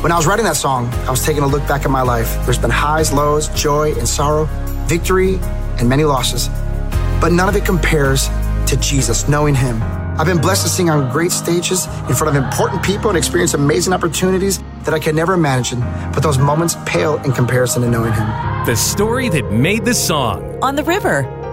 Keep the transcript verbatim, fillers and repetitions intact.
When I was writing that song, I was taking a look back at my life. There's been highs, lows, joy and sorrow, victory and many losses. But none of it compares to Jesus, knowing him. I've been blessed to sing on great stages in front of important people and experience amazing opportunities that I could never imagine. But those moments pale in comparison to knowing him. The story that made the song. On the River,